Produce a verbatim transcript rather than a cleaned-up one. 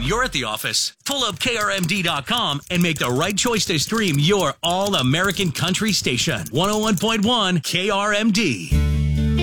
you're at the office, pull up K R M D dot com and make the right choice to stream your all-American country station. one oh one point one K R M D.